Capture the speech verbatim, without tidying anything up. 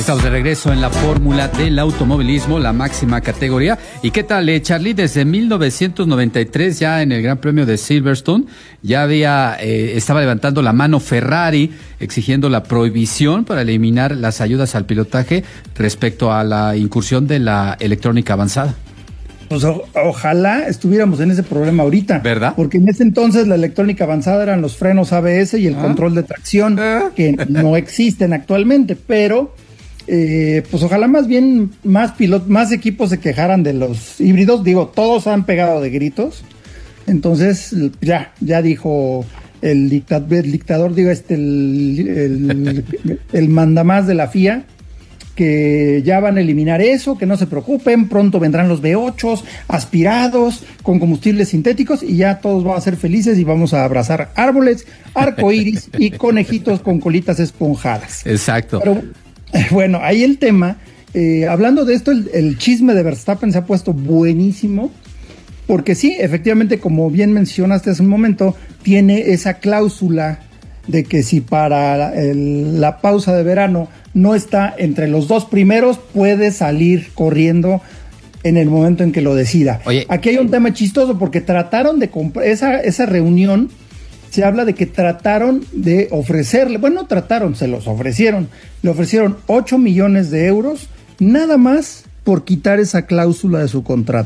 Estamos de regreso en la fórmula del automovilismo, la máxima categoría. ¿Y qué tal, eh, Charlie? Desde mil novecientos noventa y tres, ya en el Gran Premio de Silverstone, ya había, eh, estaba levantando la mano Ferrari, exigiendo la prohibición para eliminar las ayudas al pilotaje respecto a la incursión de la electrónica avanzada. Pues o, ojalá estuviéramos en ese problema ahorita, ¿verdad? Porque en ese entonces la electrónica avanzada eran los frenos A B S y el ¿Ah? control de tracción, ¿Ah? que no existen actualmente, pero eh, pues ojalá más bien más pilot, más equipos se quejaran de los híbridos. Digo, todos han pegado de gritos, entonces ya, ya dijo el dictador, el dictador digo este, el, el, el, el mandamás de la F I A, que ya van a eliminar eso, que no se preocupen, pronto vendrán los V ocho aspirados con combustibles sintéticos y ya todos van a ser felices y vamos a abrazar árboles, arcoíris y conejitos con colitas esponjadas. Exacto. Pero bueno, ahí el tema, eh, hablando de esto, el, el chisme de Verstappen se ha puesto buenísimo, porque sí, efectivamente, como bien mencionaste hace un momento, tiene esa cláusula de que si para el, la pausa de verano no está entre los dos primeros, puede salir corriendo en el momento en que lo decida. Oye. Aquí hay un tema chistoso porque trataron de comprar, esa, esa reunión, se habla de que trataron de ofrecerle, bueno, no trataron, se los ofrecieron, le ofrecieron ocho millones de euros, nada más por quitar esa cláusula de su contrato.